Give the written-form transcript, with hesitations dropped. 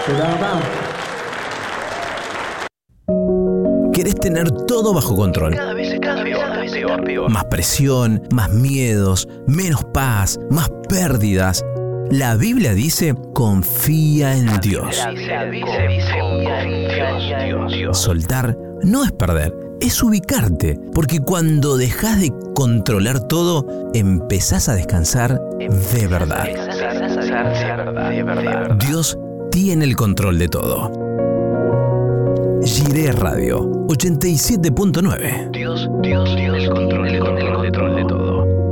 Querés tener todo bajo control. Cada vez peor. Más presión, más miedos, menos paz, más pérdidas. La Biblia dice, confía en Dios. Soltar no es perder, es ubicarte. Porque cuando dejas de controlar todo, empezás a descansar de verdad. Dios tiene el control de todo. Jiré Radio 87.9. Dios tiene el control de todo.